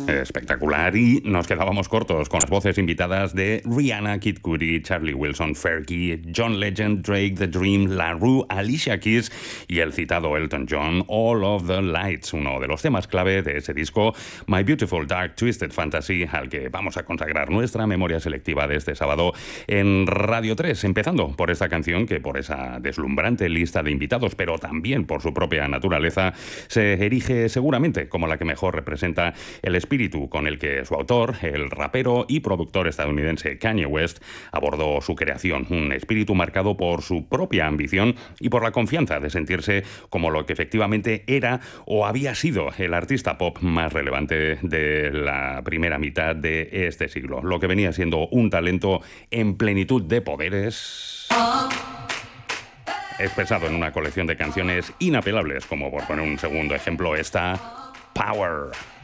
espectacular, y nos quedábamos cortos con las voces invitadas de Rihanna, Kid Cudi, Charlie Wilson, Fergie, John Legend, Drake, The Dream, La Rue, Alicia Keys y el citado Elton John, All of the Lights, uno de los temas clave de ese disco My Beautiful Dark Twisted Fantasy, al que vamos a consagrar nuestra memoria selectiva de este sábado en Radio 3, empezando por esta canción que, por esa deslumbrante lista de invitados, pero también por su propia naturaleza, se erige seguramente como la que mejor representa el espíritu con el que su autor, el rapero y productor estadounidense Kanye West, abordó su creación. Un espíritu marcado por su propia ambición y por la confianza de sentirse como lo que efectivamente era o había sido el artista pop más relevante de la primera mitad de este siglo. Lo que venía siendo un talento en plenitud de poderes, expresado en una colección de canciones inapelables, como por poner un segundo ejemplo esta Power.